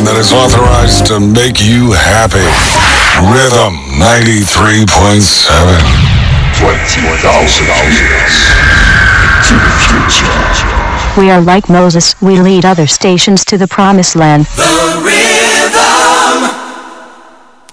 station that is authorized to make you happy. Rhythm 93.7. 20,000 years into the future. We are like Moses, we lead other stations to the promised land. The